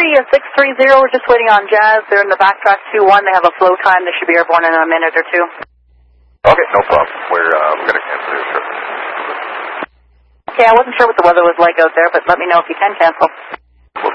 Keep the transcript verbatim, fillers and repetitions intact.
three six three zero, we're just waiting on Jazz. They're in the backtrack two one. They have a flow time. They should be airborne in a minute or two. Okay, no problem. We're, uh, we're going to cancel your trip. Okay, I wasn't sure what the weather was like out there, but let me know if you can cancel.